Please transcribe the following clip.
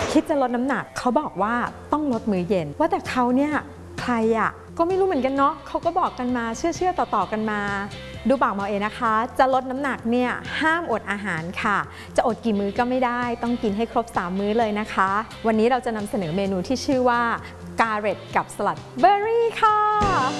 คิดจะลดน้ำหนักเขาบอกว่าต้องลดมื้อเย็นว่าแต่เขาเนี่ยใครก็ไม่รู้เหมือนกันเนาะเขาก็บอกกันมาเชื่อต่อกันมาดูปากหมอเอนะคะจะลดน้ำหนักเนี่ยห้ามอดอาหารค่ะจะอดกี่มื้อก็ไม่ได้ต้องกินให้ครบ3มื้อเลยนะคะวันนี้เราจะนำเสนอเมนูที่ชื่อว่าการ์เร็ตกับสลัดเบอร์รี่ค่ะ